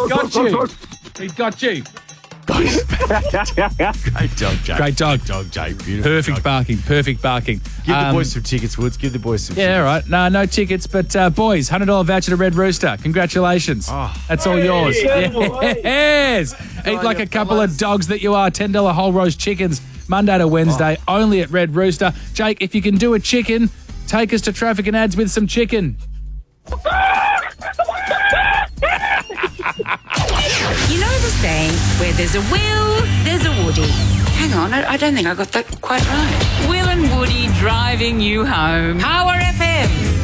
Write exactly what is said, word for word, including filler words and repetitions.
got you. He got you. Great dog, Jake. Great dog. Dog, Jake. Beautiful. Perfect dog. barking. Perfect barking. Give the Um, boys some tickets, Woods. Give the boys some Yeah, all tickets. right. No, no tickets, but uh, boys, one hundred dollars voucher to Red Rooster. Congratulations. Oh. That's all yours. Yes. Eat like a couple of dogs that you are. ten dollars whole roast chickens, Monday to Wednesday, only at Red Rooster. Jake, if you can do a chicken, take us to traffic and ads with some chicken. You know the saying, where there's a Will, there's a Woody. Hang on, I, I don't think I got that quite right. Will and Woody driving you home. Power F M.